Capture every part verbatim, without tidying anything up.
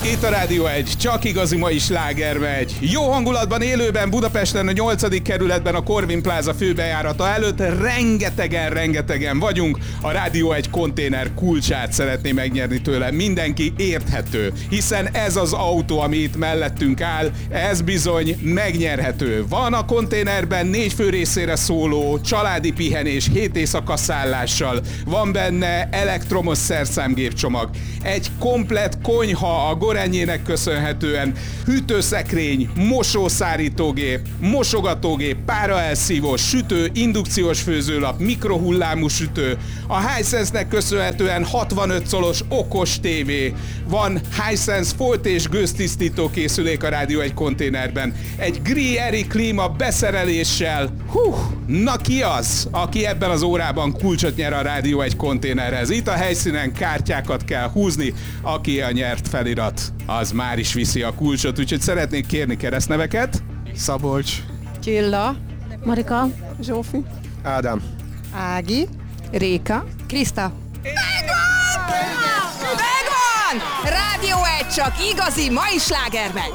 Itt a Rádió egy, csak igazi mai sláger megy. Jó hangulatban élőben Budapesten a nyolcadik kerületben a Corvin Plaza főbejárata előtt rengetegen, rengetegen vagyunk. A Rádió egy konténer kulcsát szeretné megnyerni tőle. Mindenki érthető, hiszen ez az autó, ami itt mellettünk áll, ez bizony megnyerhető. Van a konténerben négy fő részére szóló családi pihenés hét éjszaka szállással. Van benne elektromos szerszámgépcsomag. Egy komplett konyha a Gorenjének köszönhetően, hűtőszekrény, mosószárítógép, mosogatógép, páraelszívó, sütő, indukciós főzőlap, mikrohullámú sütő, a Hisense-nek köszönhetően hatvanöt colos okos tévé, van Hisense folt és gőztisztító készülék a Rádió egy konténerben, egy Gree klíma beszereléssel. Hú, na ki az, aki ebben az órában kulcsot nyer a Rádió egy konténerhez? Itt a helyszínen kártyákat kell húzni, aki a nyert felirat, az már is viszi a kulcsot, úgyhogy szeretnék kérni keresztneveket. Szabolcs, Csilla, Marika, Zsófi, Ádám, Ági, Réka, Kriszta. Megvan! Megvan! Rádió egy, csak igazi mai sláger megy.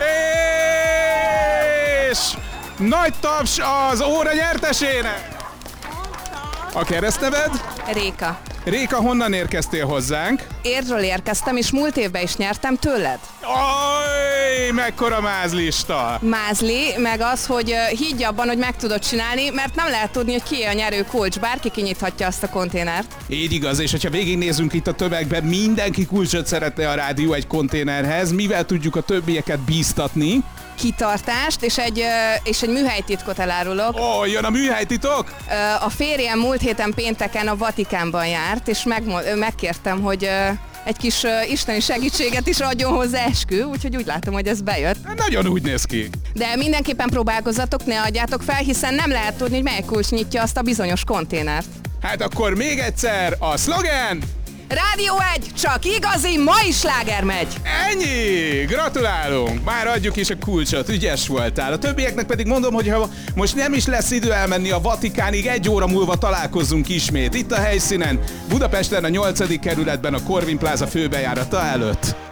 És nagy taps az óra nyertesének! A keresztneved? Réka. Réka, honnan érkeztél hozzánk? Érről érkeztem, és múlt évben is nyertem tőled. Ajj, mekkora mázlista! Mázli, meg az, hogy uh, higgy abban, hogy meg tudod csinálni, mert nem lehet tudni, hogy ki a nyerő kulcs, bárki kinyithatja azt a konténert. Így igaz, és hogyha végignézünk itt a tömegben, mindenki kulcsot szeretne a Rádió egy konténerhez, mivel tudjuk a többieket bíztatni? Kitartást, és egy, uh, és egy műhelytitkot elárulok. Ó, oh, jön a műhelytitok? Uh, a férjem múlt héten pénteken a Vatikánban járt, és meg, megkértem, hogy uh, egy kis uh, isteni segítséget is adjon hozzá eskü, úgyhogy úgy látom, hogy ez bejött. Nagyon úgy néz ki. De mindenképpen próbálkozzatok, ne adjátok fel, hiszen nem lehet tudni, hogy melyik kulcs nyitja azt a bizonyos konténert. Hát akkor még egyszer a szlogen! Rádió egy, csak igazi mai sláger megy. Ennyi! Gratulálunk! Már adjuk is a kulcsot, ügyes voltál. A többieknek pedig mondom, hogy ha most nem is lesz idő elmenni a Vatikánig, egy óra múlva találkozzunk ismét. Itt a helyszínen, Budapesten a nyolcadik kerületben a Corvin Plaza főbejárata előtt.